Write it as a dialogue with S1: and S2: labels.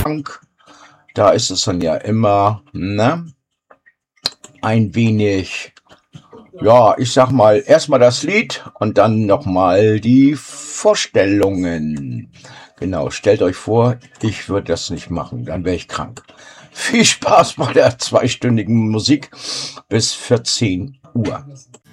S1: Anfang, da ist es dann ja immer, ne, ein wenig, ja, ich sag mal, erstmal das Lied und dann nochmal die Vorstellungen. Genau, stellt euch vor, ich würde das nicht machen, dann wäre ich krank. Viel Spaß bei der zweistündigen Musik bis 14 Uhr.